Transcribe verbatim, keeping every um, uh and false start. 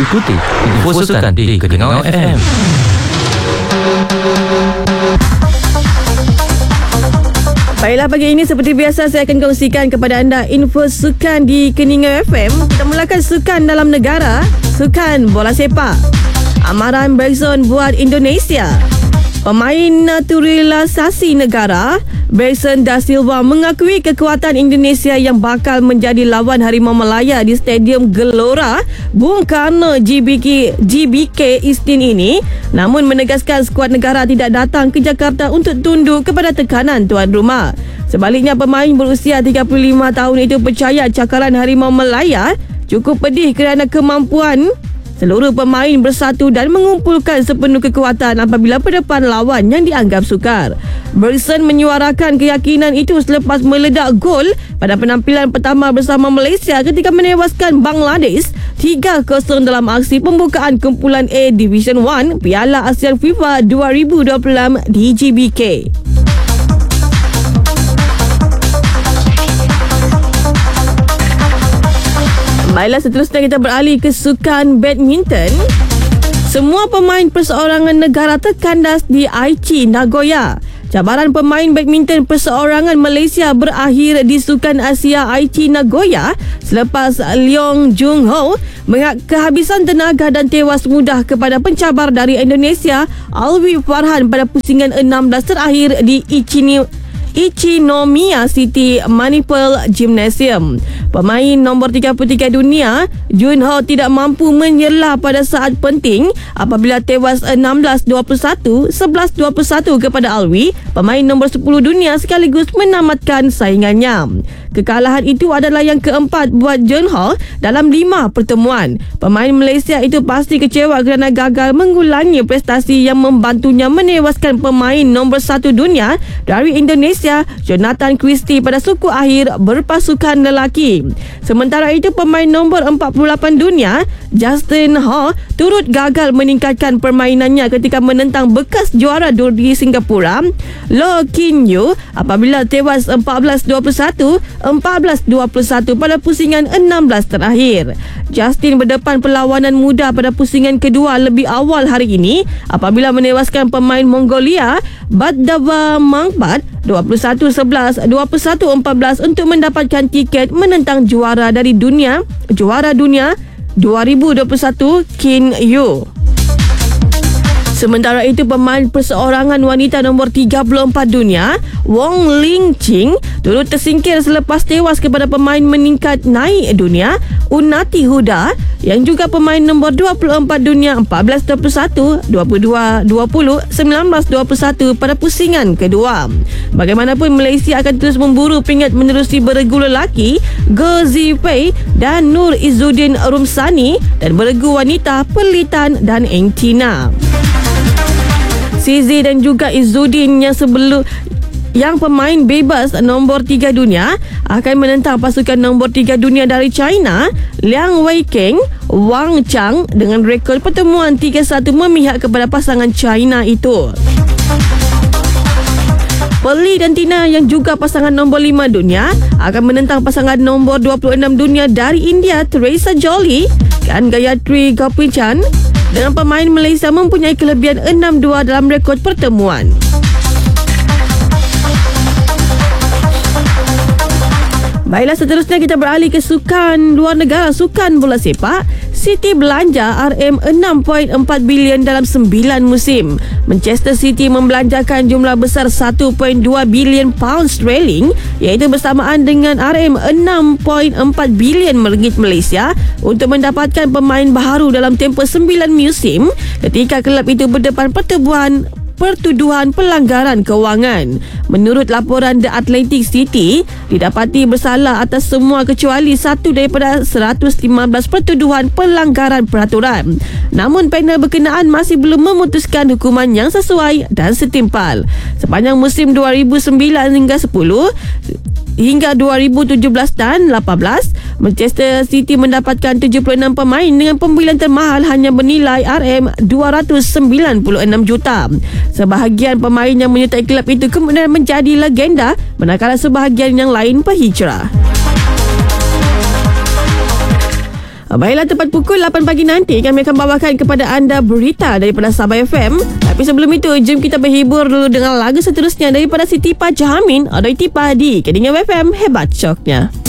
Ikuti Info Sukan di Keningau F M. Baiklah, pagi ini seperti biasa saya akan kongsikan kepada anda info sukan di Keningau F M. Kita mulakan sukan dalam negara, sukan bola sepak. Amaran Bergson buat Indonesia. Pemain naturalisasi negara Bergson Da Silva mengakui kekuatan Indonesia yang bakal menjadi lawan Harimau Malaya di Stadium Gelora Bung Karno G B K, G B K Isnin ini, namun menegaskan skuad negara tidak datang ke Jakarta untuk tunduk kepada tekanan tuan rumah. Sebaliknya, pemain berusia tiga puluh lima tahun itu percaya cakaran Harimau Malaya cukup pedih kerana kemampuan seluruh pemain bersatu dan mengumpulkan sepenuh kekuatan apabila berdepan lawan yang dianggap sukar. Bergson menyuarakan keyakinan itu selepas meledak gol pada penampilan pertama bersama Malaysia ketika menewaskan Bangladesh tiga kosong dalam aksi pembukaan kumpulan A Division satu Piala ASEAN FIFA dua ribu dua puluh enam di G B K. Baiklah, seterusnya kita beralih ke sukan badminton. Semua pemain perseorangan negara terkandas di Aichi, Nagoya. Cabaran pemain badminton perseorangan Malaysia berakhir di Sukan Asia Aichi, Nagoya selepas Leong Jung Ho kehabisan tenaga dan tewas mudah kepada pencabar dari Indonesia Alwi Farhan pada pusingan enam belas terakhir di Ichini Ichinomiya City Manipal Gymnasium. Pemain nombor tiga puluh tiga dunia Jun Ho tidak mampu menyerlah pada saat penting apabila tewas enam belas dua puluh satu, sebelas dua puluh satu kepada Alwi, pemain nombor sepuluh dunia, sekaligus menamatkan saingannya. Kekalahan itu adalah yang keempat buat Jun Ho dalam lima pertemuan. Pemain Malaysia itu pasti kecewa kerana gagal mengulangi prestasi yang membantunya menewaskan pemain nombor satu dunia dari Indonesia, Jonathan Christie, pada suku akhir berpasukan lelaki. Sementara itu, pemain nombor empat puluh lapan dunia, Justin Ho, turut gagal meningkatkan permainannya ketika menentang bekas juara di Singapura, Loh Kin Yew, apabila tewas empat belas dua puluh satu, empat belas dua puluh satu pada pusingan enam belas terakhir. Justin berdepan perlawanan mudah pada pusingan kedua lebih awal hari ini apabila menewaskan pemain Mongolia, Badava Mangpat, dua puluh satu sebelas, dua puluh satu empat belas untuk mendapatkan tiket menentang juara dari dunia, juara dunia dua ribu dua puluh satu, Qin Yu. Sementara itu, pemain perseorangan wanita nombor tiga puluh empat dunia, Wong Ling Ching, turut tersingkir selepas tewas kepada pemain meningkat naik dunia, Unnati Huda, yang juga pemain nombor dua puluh empat dunia, empat belas dua puluh satu, dua puluh dua dua puluh, sembilan belas dua puluh satu pada pusingan kedua. Bagaimanapun, Malaysia akan terus memburu pingat menerusi beregu lelaki Ge Zifei dan Nur Izzuddin Rumsani dan beregu wanita Perlitan dan Eng Tina. Sizi dan juga Izzuddin yang sebelum yang pemain bebas nombor tiga dunia akan menentang pasukan nombor tiga dunia dari China, Liang Weikeng, Wang Chang, dengan rekod pertemuan tiga satu memihak kepada pasangan China itu. Perli dan Tina yang juga pasangan nombor lima dunia akan menentang pasangan nombor dua puluh enam dunia dari India, Teresa Jolie dan Gayatri Gopichan, dengan pemain Malaysia mempunyai kelebihan enam dua dalam rekod pertemuan. Baiklah, seterusnya kita beralih ke sukan luar negara, sukan bola sepak. City belanja R M enam perpuluhan empat bilion dalam sembilan musim. Manchester City membelanjakan jumlah besar satu perpuluhan dua bilion pound sterling, iaitu bersamaan dengan R M enam perpuluhan empat bilion ringgit Malaysia, untuk mendapatkan pemain baharu dalam tempoh sembilan musim ketika kelab itu berdepan pertubuhan pertuduhan pelanggaran kewangan. Menurut laporan, The Athletic City didapati bersalah atas semua kecuali satu daripada seratus lima belas pertuduhan pelanggaran peraturan. Namun, panel berkenaan masih belum memutuskan hukuman yang sesuai dan setimpal. Sepanjang musim dua ribu sembilan hingga sepuluh hingga dua ribu tujuh belas dan lapan belas, Manchester City mendapatkan tujuh puluh enam pemain dengan pembelian termahal hanya bernilai R M dua ratus sembilan puluh enam juta. Sebahagian pemain yang menyertai kelab itu kemudian menjadi legenda, manakala sebahagian yang lain berhijrah. Baiklah, tepat pukul lapan pagi nanti kami akan bawakan kepada anda berita daripada Sabah F M. Tapi sebelum itu, jom kita berhibur dulu dengan lagu seterusnya daripada Siti Pajamin. Ada Tipa di Kedingin F M, hebat syoknya.